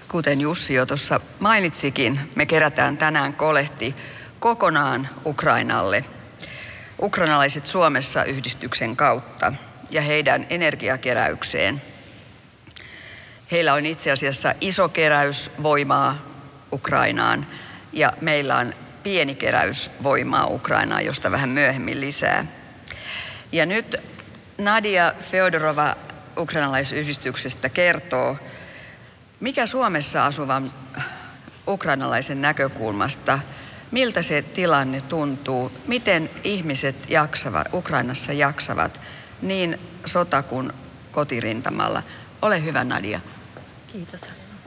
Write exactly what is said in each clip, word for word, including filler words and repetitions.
Kuten Jussi jo tuossa mainitsikin, me kerätään tänään kolehti kokonaan Ukrainalle. Ukrainalaiset Suomessa -yhdistyksen kautta ja heidän energiakeräykseen. Heillä on itse asiassa iso keräys voimaa Ukrainaan ja meillä on pieni keräys voimaa Ukrainaan, josta vähän myöhemmin lisää. Ja nyt Nadia Feodorova ukrainalaisyhdistyksestä kertoo, mikä Suomessa asuvan ukrainalaisen näkökulmasta, miltä se tilanne tuntuu, miten ihmiset jaksavat, Ukrainassa jaksavat niin sota- kuin kotirintamalla. Ole hyvä, Nadia. Kiitos.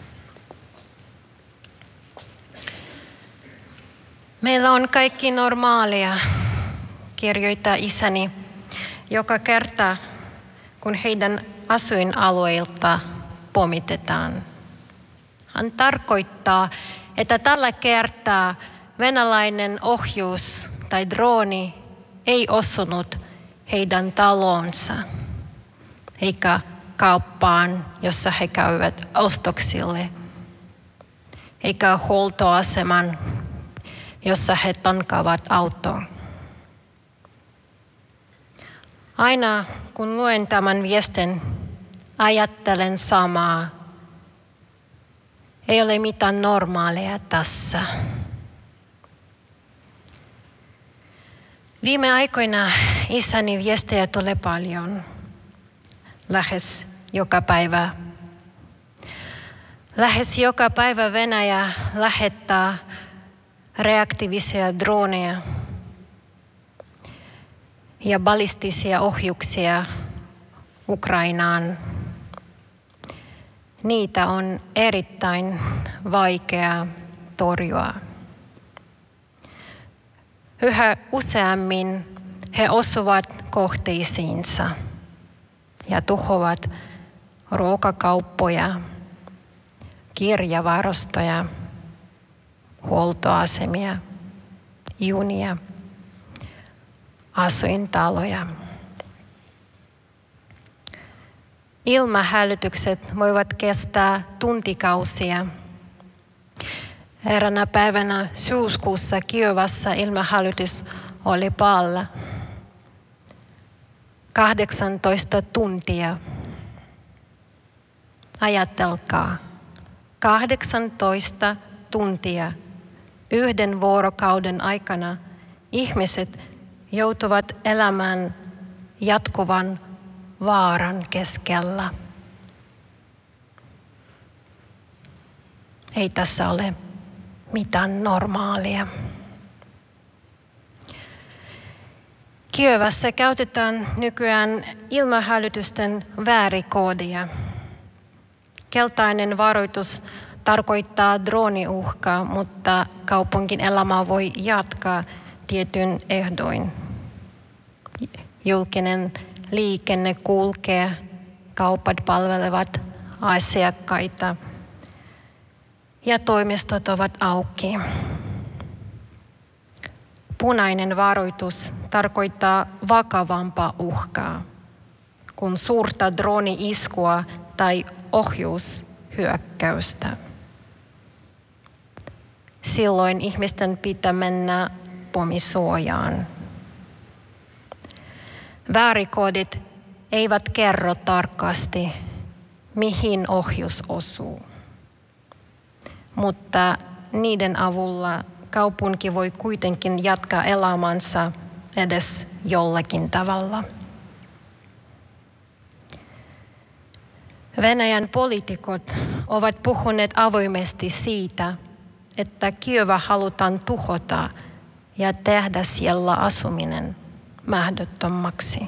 Meillä on kaikki normaalia, kirjoittaa isäni joka kerta, kun heidän asuinalueilta pommitetaan. Hän tarkoittaa, että tällä kertaa venäläinen ohjus tai drooni ei osunut heidän talonsa, eikä kauppaan, jossa he käyvät ostoksille, eikä huoltoaseman, jossa he tankaavat autoa. Aina kun luen tämän viestin, ajattelen samaa. Ei ole mitään normaalia tässä. Viime aikoina isäni viestejä tulee paljon, lähes joka päivä. Lähes joka päivä Venäjä lähettää reaktiivisia droneja ja ballistisia ohjuksia Ukrainaan. Niitä on erittäin vaikea torjua. Yhä useammin he osuvat kohteisiinsa ja tuhoavat ruokakauppoja, kirjavarastoja, huoltoasemia, junia, asuintaloja. Ilmahälytykset voivat kestää tuntikausia. Eräänä päivänä syyskuussa Kiovassa ilmahälytys oli päällä. kahdeksantoista tuntia. Ajatelkaa, kahdeksantoista tuntia yhden vuorokauden aikana ihmiset joutuvat elämään jatkuvan vaaran keskellä. Ei tässä ole mitään normaalia. Kiovassa käytetään nykyään ilmahälytysten väärikoodia. Keltainen varoitus tarkoittaa drooniuhkaa, mutta kaupungin elämä voi jatkaa tietyn ehdoin. Julkinen liikenne kulkee, kaupat palvelevat asiakkaita ja toimistot ovat auki. Punainen varoitus tarkoittaa vakavampaa uhkaa, kun suurta drooni-iskua tai ohjushyökkäystä. Silloin ihmisten pitää mennä pommisuojaan. Väärikoodit eivät kerro tarkasti, mihin ohjus osuu, mutta niiden avulla kaupunki voi kuitenkin jatkaa elämänsä edes jollakin tavalla. Venäjän poliitikot ovat puhuneet avoimesti siitä, että Kiova halutaan tuhota ja tehdä siellä asuminen mahdottomaksi.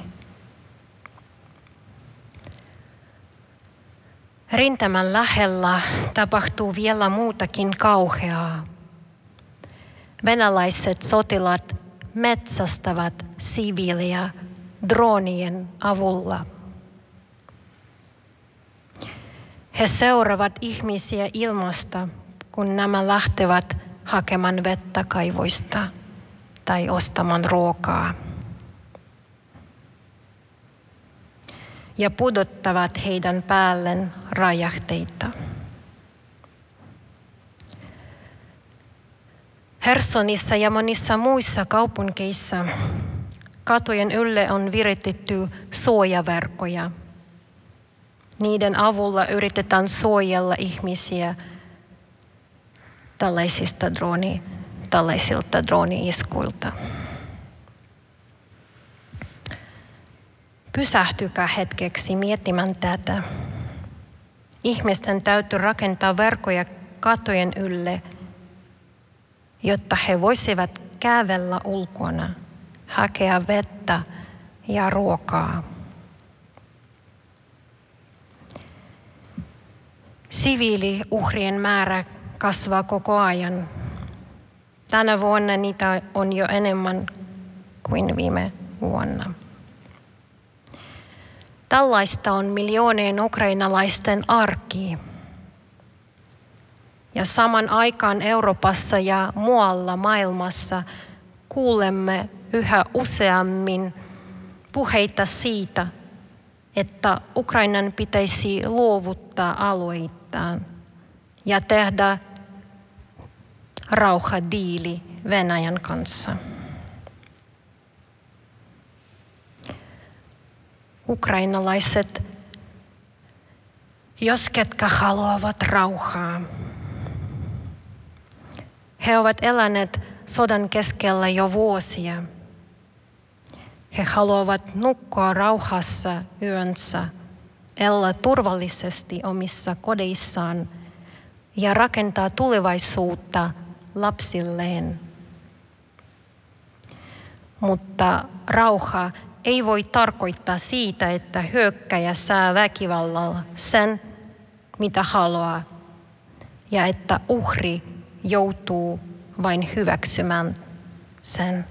Rintaman lähellä tapahtuu vielä muutakin kauheaa. Venäläiset sotilaat metsästävät siviiliä droonien avulla. He seuraavat ihmisiä ilmasta, kun nämä lähtevät hakemaan vettä kaivoista tai ostamaan ruokaa. Ja pudottavat heidän päälleen räjähteitä. Hersonissa ja monissa muissa kaupungeissa katujen ylle on viritetty suojaverkkoja. Niiden avulla yritetään suojella ihmisiä tällaisista drooni, tällaisilta drooni-iskuilta. Pysähtykää hetkeksi miettimään tätä. Ihmisten täytyy rakentaa verkkoja katujen ylle, jotta he voisivat kävellä ulkona, hakea vettä ja ruokaa. Siviiliuhrien määrä kasvaa koko ajan. Tänä vuonna niitä on jo enemmän kuin viime vuonna. Tällaista on miljoonien ukrainalaisten arki. Ja saman aikaan Euroopassa ja muualla maailmassa kuulemme yhä useammin puheita siitä, että Ukrainan pitäisi luovuttaa alueitaan ja tehdä rauhadiili Venäjän kanssa. Ukrainalaiset, jos ketkä haluavat rauhaa. He ovat eläneet sodan keskellä jo vuosia. He haluavat nukkua rauhassa yönsä, elää turvallisesti omissa kodeissaan ja rakentaa tulevaisuutta lapsilleen. Mutta rauha ei voi tarkoittaa siitä, että hyökkäjä saa väkivallalla sen, mitä haluaa, ja että uhri joutuu vain hyväksymään sen.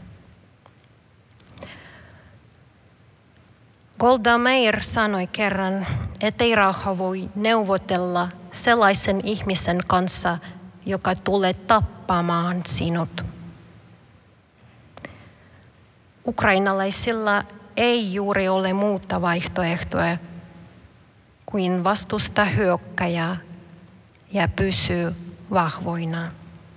Golda Meir sanoi kerran, ettei rauha voi neuvotella sellaisen ihmisen kanssa, joka tulee tappamaan sinut. Ukrainalaisilla ei juuri ole muuta vaihtoehtoa kuin vastustaa hyökkäjää ja pysyä vahvoina.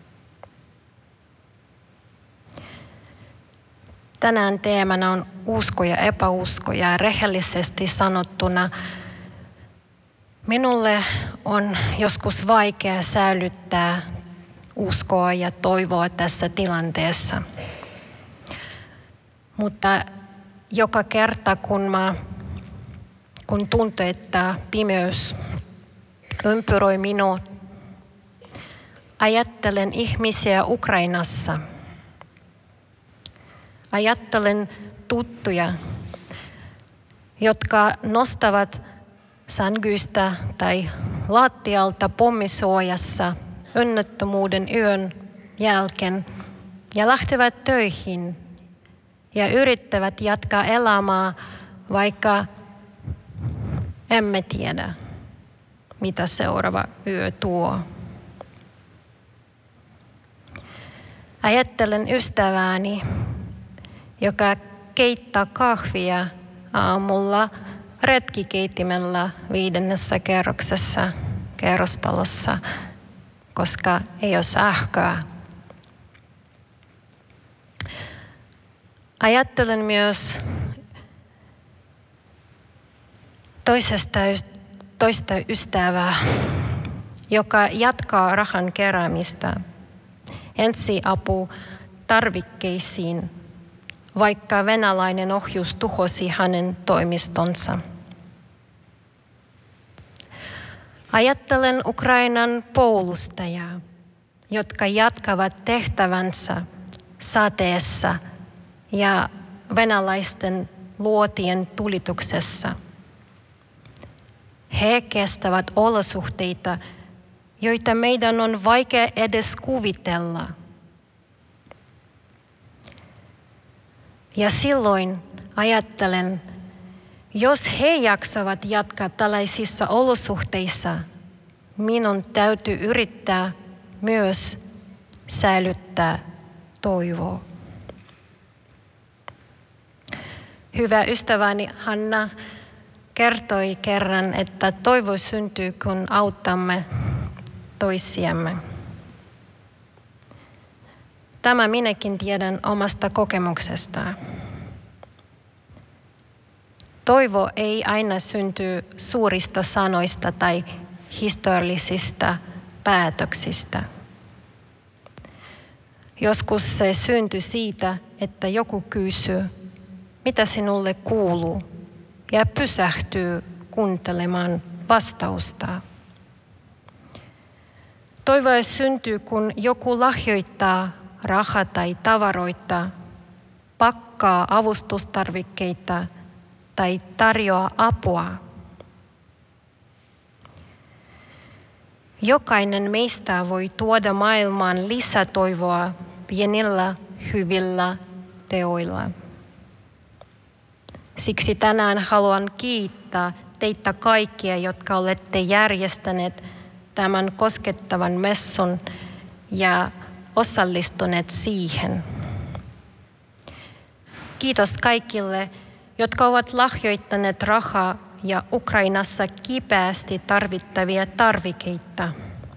Tänään teemana on usko ja epäusko, ja rehellisesti sanottuna minulle on joskus vaikea säilyttää uskoa ja toivoa tässä tilanteessa. Mutta joka kerta kun, mä, kun tuntee, että pimeys ympyröi minua, ajattelen ihmisiä Ukrainassa. Ajattelen tuttuja, jotka nostavat sängystä tai lattialta pommisuojassa onnettomuuden yön jälkeen ja lähtevät töihin ja yrittävät jatkaa elämää, vaikka emme tiedä, mitä seuraava yö tuo. Ajattelen ystävääni, joka keittää kahvia aamulla retkikeittimellä viidennessä kerroksessa kerrostalossa, koska ei ole sähköä. Ajattelen myös toisesta, toista ystävää, joka jatkaa rahan keräämistä ensiapu tarvikkeisiin, vaikka venäläinen ohjus tuhosi hänen toimistonsa. Ajattelen Ukrainan puolustajia, jotka jatkavat tehtävänsä sateessa ja venäläisten luotien tulituksessa. He kestävät olosuhteita, joita meidän on vaikea edes kuvitella. Ja silloin ajattelen, jos he jaksavat jatkaa tällaisissa olosuhteissa, minun täytyy yrittää myös säilyttää toivoa. Hyvä ystäväni Hanna kertoi kerran, että toivo syntyy, kun autamme toisiamme. Tämä minäkin tiedän omasta kokemuksesta. Toivo ei aina synty suurista sanoista tai historiallisista päätöksistä. Joskus se syntyy siitä, että joku kysyy, mitä sinulle kuuluu, ja pysähtyy kuuntelemaan vastausta. Toivoa syntyy, kun joku lahjoittaa rahaa tai tavaroita, pakkaa avustustarvikkeita tai tarjoaa apua. Jokainen meistä voi tuoda maailmaan lisätoivoa pienillä hyvillä teoilla. Siksi tänään haluan kiittää teitä kaikkia, jotka olette järjestäneet tämän koskettavan messun ja osallistuneet siihen. Kiitos kaikille, jotka ovat lahjoittaneet rahaa ja Ukrainassa kipeästi tarvittavia tarvikkeita.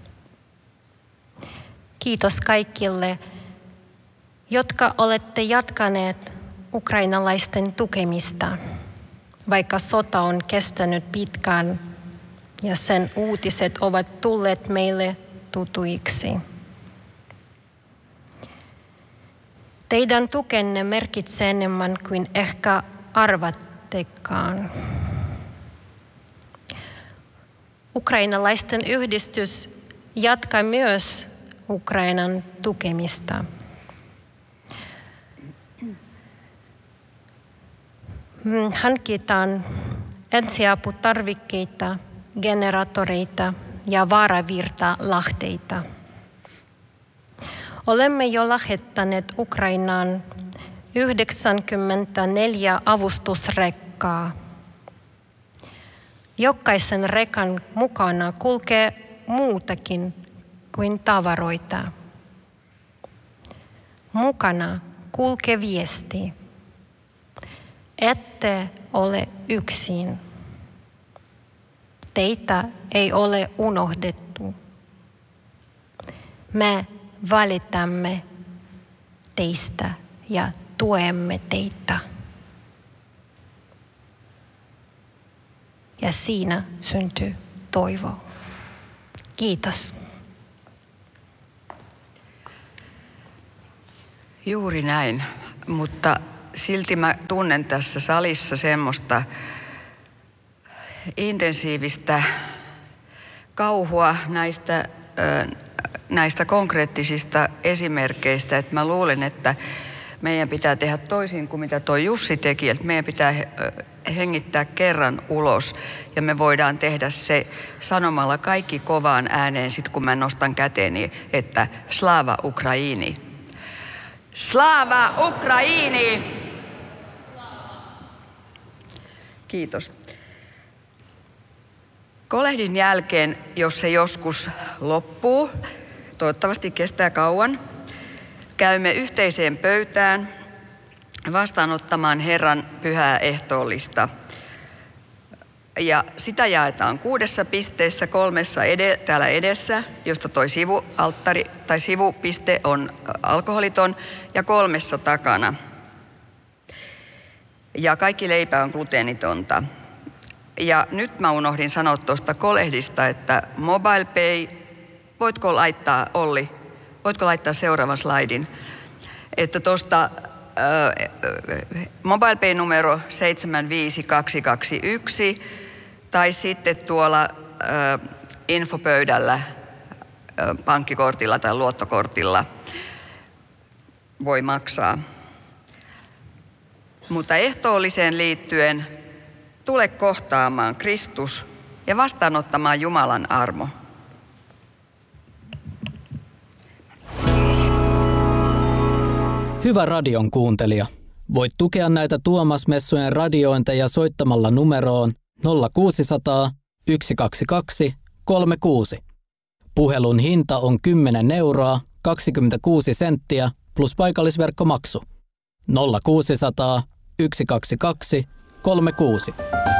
Kiitos kaikille, jotka olette jatkaneet ukrainalaisten tukemista, vaikka sota on kestänyt pitkään ja sen uutiset ovat tulleet meille tutuiksi. Teidän tukenne merkitsee enemmän kuin ehkä arvattekaan. Ukrainalaisten yhdistys jatkaa myös Ukrainan tukemista. Hankitaan ensiaputarvikkeita, generaattoreita ja varavirtalahteita. Olemme jo lähettäneet Ukrainaan yhdeksänkymmentäneljä avustusrekkaa. Jokaisen rekan mukana kulkee muutakin kuin tavaroita. Mukana kulkee viesti. Ette ole yksin. Teitä ei ole unohdettu. Me välitämme teistä ja tuemme teitä. Ja siinä syntyy toivo. Kiitos. Juuri näin, mutta silti mä tunnen tässä salissa semmoista intensiivistä kauhua näistä, näistä konkreettisista esimerkkeistä, että mä luulen, että meidän pitää tehdä toisin kuin mitä toi Jussi teki, että meidän pitää hengittää kerran ulos ja me voidaan tehdä se sanomalla kaikki kovaan ääneen, sit kun mä nostan käteni, että Slava Ukraini. Slava Ukraini! Kiitos. Kolehdin jälkeen, jos se joskus loppuu, toivottavasti kestää kauan, käymme yhteiseen pöytään vastaanottamaan Herran pyhää ehtoollista. Ja sitä jaetaan kuudessa pisteessä, kolmessa ed- täällä edessä, josta toi sivualttari tai sivupiste on alkoholiton, ja kolmessa takana. Ja kaikki leipä on gluteenitonta. Ja nyt mä unohdin sanoa tuosta kolehdista, että MobilePay, voitko laittaa, Olli, voitko laittaa seuraavan slaidin, että tuosta äh, MobilePay-numero seitsemän viisi kaksi kaksi yksi tai sitten tuolla äh, infopöydällä äh, pankkikortilla tai luottokortilla voi maksaa. Mutta ehtoolliseen liittyen tule kohtaamaan Kristus ja vastaanottamaan Jumalan armo. Hyvä radion kuuntelija. Voit tukea näitä Tuomas-messujen radiointeja soittamalla numeroon nolla kuusi nolla nolla yksi kaksi kaksi kolme kuusi. Puhelun hinta on kymmenen euroa kaksikymmentäkuusi senttiä plus paikallisverkkomaksu. nolla kuusi nolla nolla yksi kaksi kaksi kolme kuusi.